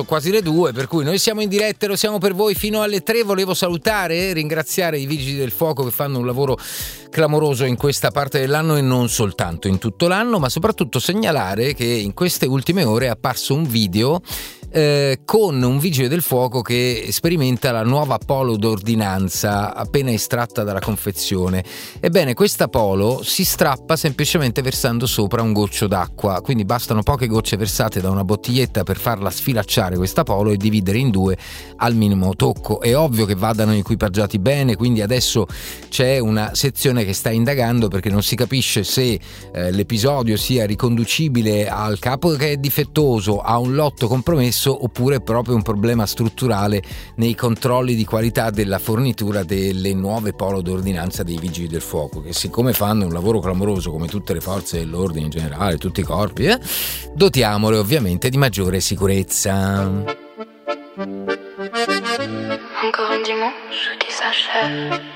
sono quasi le 2, per cui noi siamo in diretta e lo siamo per voi fino alle 3. Volevo salutare e ringraziare i Vigili del Fuoco che fanno un lavoro clamoroso in questa parte dell'anno e non soltanto in tutto l'anno, ma soprattutto segnalare che in queste ultime ore è apparso un video con un vigile del fuoco che sperimenta la nuova polo d'ordinanza appena estratta dalla confezione. Ebbene, questa polo si strappa semplicemente versando sopra un goccio d'acqua, quindi bastano poche gocce versate da una bottiglietta per farla sfilacciare questa polo e dividere in due al minimo tocco. È ovvio che vadano equipaggiati bene, quindi adesso c'è una sezione che sta indagando perché non si capisce se l'episodio sia riconducibile al capo che è difettoso, a un lotto compromesso, oppure proprio un problema strutturale nei controlli di qualità della fornitura delle nuove polo d'ordinanza dei Vigili del Fuoco, che siccome fanno un lavoro clamoroso come tutte le forze dell'ordine in generale, tutti i corpi, dotiamole ovviamente di maggiore sicurezza. Encore un dimanche, tout s'achève.